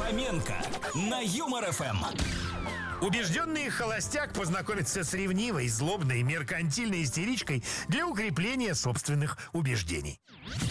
Фоменко на Юмор ФМ. Убежденный холостяк познакомится с ревнивой, злобной, меркантильной истеричкой для укрепления собственных убеждений.